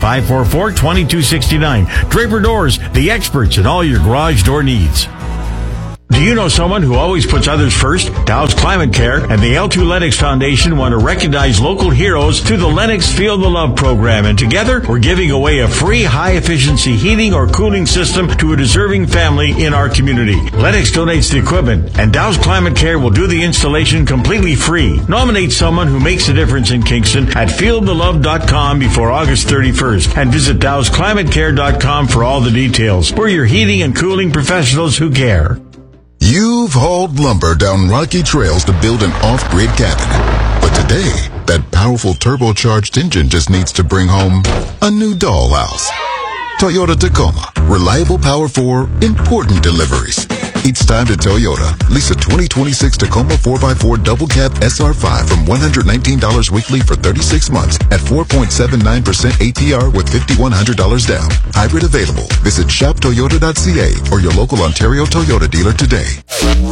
544-2269. Draper Doors, the experts in all your garage door needs. Do you know someone who always puts others first? Dow's Climate Care and the L2 Lennox Foundation want to recognize local heroes through the Lennox Feel the Love program, and together we're giving away a free high-efficiency heating or cooling system to a deserving family in our community. Lennox donates the equipment, and Dow's Climate Care will do the installation completely free. Nominate someone who makes a difference in Kingston at feelthelove.com before August 31st, and visit dowsclimatecare.com for all the details. We're your heating and cooling professionals who care. You've hauled lumber down rocky trails to build an off-grid cabin. But today, that powerful turbocharged engine just needs to bring home a new dollhouse. Toyota Tacoma. Reliable power for important deliveries. It's time to Toyota. Lease a 2026 Tacoma 4x4 double cab SR5 from $119 weekly for 36 months at 4.79% APR with $5,100 down. Hybrid available. Visit shoptoyota.ca or your local Ontario Toyota dealer today.